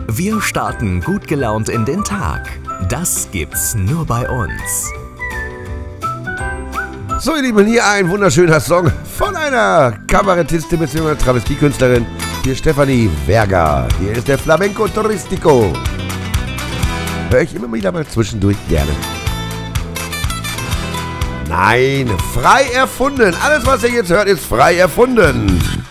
Wir starten gut gelaunt in den Tag. Das gibt's nur bei uns. So, ihr Lieben, hier ein wunderschöner Song von einer Kabarettistin bzw. Travestiekünstlerin. Hier Stefanie Verga. Hier ist der Flamenco Touristico. Hör ich immer wieder mal zwischendurch gerne. Nein, frei erfunden. Alles, was ihr jetzt hört, ist frei erfunden.